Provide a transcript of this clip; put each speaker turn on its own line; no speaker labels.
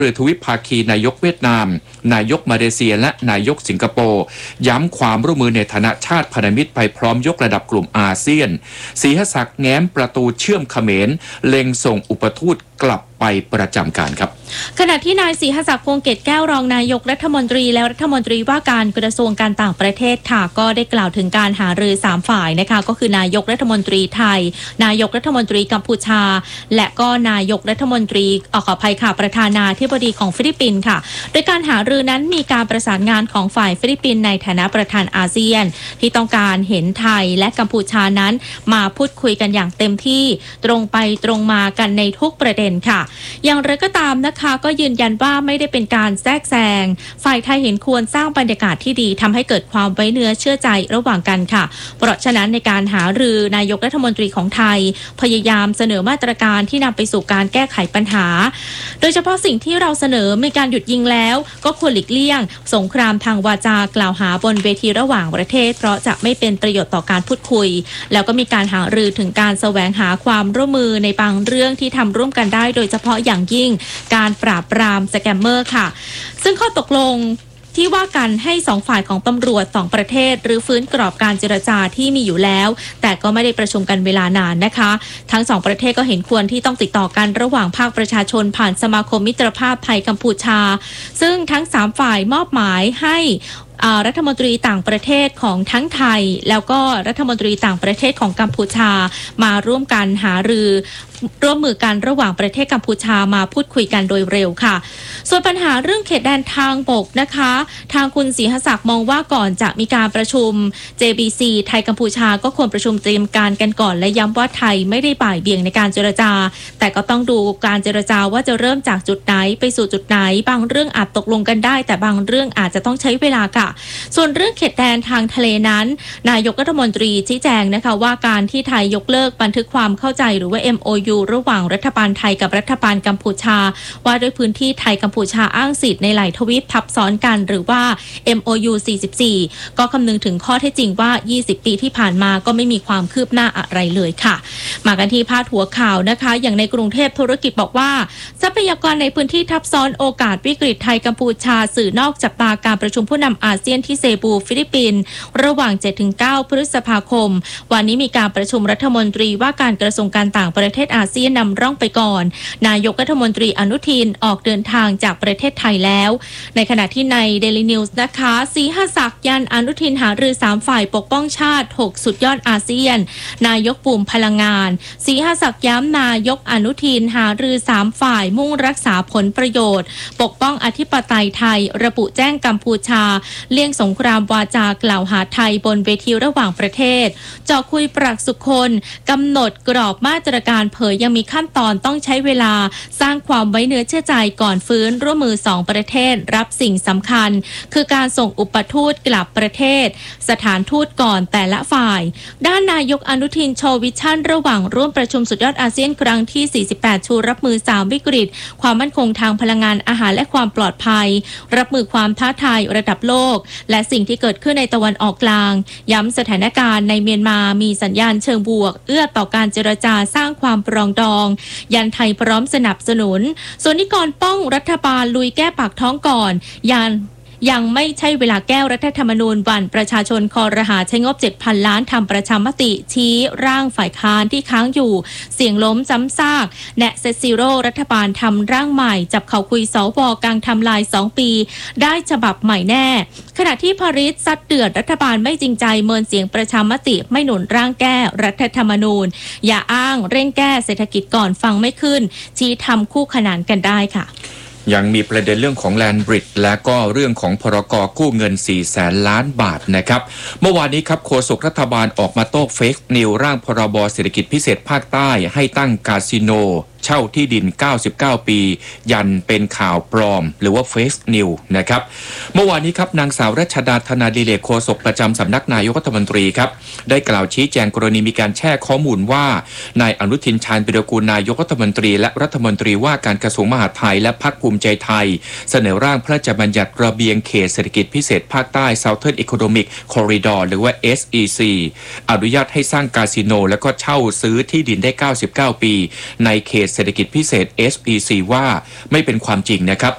รือทวิภาคีนายกเวียดนามนายกมาเลเซียและนายกสิงคโปร์ย้ำความร่วมมือในฐานะชาติพันธมิตรไปพร้อมยกระดับกลุ่มอาเซียนศรีหศักดิ์แง้มประตูเชื่อมเขมรเล็งส่งอุปทูตกลับไปประจำการครับ
ขณะที่นายศรีหศักดิ์ พวงเกตแก้วรองนายกรัฐมนตรีและรัฐมนตรีว่าการกระทรวงการต่างประเทศค่ะก็ได้กล่าวถึงการหารือ3ฝ่ายนะคะก็คือนายกรัฐมนตรีไทยนายกรัฐมนตรีกัมพูชาและก็นายกรัฐมนตรีขออภัยค่ะประธานาธิบดีของฟิลิปปินส์ค่ะโดยการหารือนั้นมีการประสานงานของฝ่ายฟิลิปปินส์ในฐานะประธานอาเซียนที่ต้องการเห็นไทยและกัมพูชานั้นมาพูดคุยกันอย่างเต็มที่ตรงไปตรงมากันในทุกประเด็นค่ะอย่างไรก็ตามนะคะก็ยืนยันว่าไม่ได้เป็นการแทรกแซงฝ่ายไทยเห็นควรสร้างบรรยากาศที่ดีทำให้เกิดความไว้เนื้อเชื่อใจระหว่างกันค่ะเพราะฉะนั้นในการหารือนายกรัฐมนตรีของไทยพยายามเสนอมาตรการที่นำไปสู่การแก้ไขปัญหาโดยเฉพาะสิ่งที่เราเสนอมีการหยุดยิงแล้วก็ควรหลีกเลี่ยงสงครามทางวาจากล่าวหาบนเวทีระหว่างประเทศเพราะจะไม่เป็นประโยชน์ต่อการพูดคุยแล้วก็มีการหารือถึงการแสวงหาความร่วมมือในบางเรื่องที่ทำร่วมกันได้โดยเฉพาะอย่างยิ่งการปราบปรามสแกมเมอร์ค่ะซึ่งข้อตกลงที่ว่ากันให้2ฝ่ายของตำรวจ2ประเทศหรือฟื้นกรอบการเจรจาที่มีอยู่แล้วแต่ก็ไม่ได้ประชุมกันเวลานานนะคะทั้ง2ประเทศก็เห็นควรที่ต้องติดต่อกันระหว่างภาคประชาชนผ่านสมาคมมิตรภาพไทยกัมพูชาซึ่งทั้ง3ฝ่ายมอบหมายให้รัฐมนตรีต่างประเทศของทั้งไทยแล้วก็รัฐมนตรีต่างประเทศของกัมพูชามาร่วมกันหารือร่วมมือกันระหว่างประเทศกัมพูชามาพูดคุยกันโดยเร็วค่ะส่วนปัญหาเรื่องเขตแดนทางบกนะคะทางคุณศรีหศักดิ์มองว่าก่อนจะมีการประชุม JBC ไทยกัมพูชาก็ควรประชุมเตรียมการกันก่อนและย้ำว่าไทยไม่ได้บ่ายเบี่ยงในการเจรจาแต่ก็ต้องดูการเจรจาว่าจะเริ่มจากจุดไหนไปสู่จุดไหนบางเรื่องอาจตกลงกันได้แต่บางเรื่องอาจจะต้องใช้เวลาค่ะส่วนเรื่องเขตแดนทางทะเลนั้นนายกรัฐมนตรีชี้แจงนะคะว่าการที่ไทยยกเลิกบันทึกความเข้าใจหรือว่า MOU ระหว่างรัฐบาลไทยกับรัฐบาลกัมพูชาว่าด้วยพื้นที่ไทยกัมพูชาอ้างสิทธิ์ในหลายทวีปทับซ้อนกันหรือว่า MOU 44ก็คำนึงถึงข้อเท็จจริงว่า20ปีที่ผ่านมาก็ไม่มีความคืบหน้าอะไรเลยค่ะมากันที่พาดหัวข่าวนะคะอย่างในกรุงเทพธุรกิจบอกว่าทรัพยากรในพื้นที่ทับซ้อนโอกาสวิกฤตไทยกัมพูชาสื่อนอกจับตาการประชุมผู้นำอาเซียนที่เซบูฟิลิปปินส์ระหว่าง 7-9 พฤษภาคมวันนี้มีการประชุมรัฐมนตรีว่าการกระทรวงการต่างประเทศอาเซียนนำร่องไปก่อนนายกรัฐมนตรีอนุทินออกเดินทางจากประเทศไทยแล้วในขณะที่ใน Daily News นะคะศรีหศักดิ์ยันอนุทินหารือ3ฝ่ายปกป้องชาติ6สุดยอดอาเซียนนายกปุ่มพลังงานศรีหศักดิ์ย้ำนายกอนุทินหารือ3ฝ่ายมุ่งรักษาผลประโยชน์ปกป้องอธิปไตยไทยระบุแจ้งกัมพูชาเลี่ยงสงครามวาจากล่าวหาไทยบนเวทีระหว่างประเทศเจาะคุยปรักสุคนกำหนดกรอบมาตรการเผยยังมีขั้นตอนต้องใช้เวลาสร้างความไว้เนื้อเชื่อใจก่อนฟื้นร่วมมือ2ประเทศรับสิ่งสำคัญคือการส่งอุปทูตกลับประเทศสถานทูตก่อนแต่ละฝ่ายด้านนายกอนุทินโชว์วิชั่นระหว่างร่วมประชุมสุดยอดอาเซียนครั้งที่48ชูรับมือ3วิกฤตความมั่นคงทางพลังงานอาหารและความปลอดภัยรับมือความท้าทายระดับโลกและสิ่งที่เกิดขึ้นในตะวันออกกลางย้ำสถานการณ์ในเมียนมามีสัญญาณเชิงบวกเอื้อต่อการเจรจาสร้างความปรองดองยันไทยพร้อมสนับสนุนส่วนนิกรป้องรัฐบาลลุยแก้ปากท้องก่อนยังไม่ใช่เวลาแก้รัฐธรรมนูญวันประชาชนคอรหาใช้งบ 7,000 ล้านทำประชามติชี้ร่างฝ่ายค้านที่ค้างอยู่เสียงล้มซ้ำซากแนะเซตซีโร่รัฐบาลทำร่างใหม่จับเข่าคุยสวกลางทำลาย2ปีได้ฉบับใหม่แน่ขณะที่พาริสซัดเดือดรัฐบาลไม่จริงใจเมินเสียงประชามติไม่หนุนร่างแก้รัฐธรรมนูญอย่าอ้างเร่งแก้เศรษฐกิจก่อนฟังไม่ขึ้นชี้ทำคู่ขนานกันได้ค่ะ
ยังมีประเด็นเรื่องของแลนด์บริดจ์และก็เรื่องของพรก.กู้เงิน 400,000 ล้านบาทนะครับเมื่อวานนี้ครับโฆษกรัฐบาลออกมาโต้เฟกนิวร่างพรบ.เศรษฐกิจพิเศษภาคใต้ให้ตั้งคาสิโนเช่าที่ดิน99ปียันเป็นข่าวปลอมหรือว่าเฟกนิวนะครับเมื่อวานนี้ครับนางสาวรัชดาธนาดิเรกโฆษกประจำสำนักนายกรัฐมนตรีครับได้กล่าวชี้แจงกรณีมีการแชร์ข้อมูลว่านายอนุทินชาญวิรากูลนายกรัฐมนตรีและรัฐมนตรีว่าการกระทรวงมหาดไทยและพรรคภูมิใจไทยเสนอร่างพระราชบัญญัติระเบียงเขตเศรษฐกิจพิเศษภาคใต้ Southern Economic Corridor หรือว่า SEC อนุญาตให้สร้างคาสิโนและก็เช่าซื้อที่ดินได้99ปีในเขตเศรษฐกิจพิเศษ SEC ว่าไม่เป็นความจริงนะครับ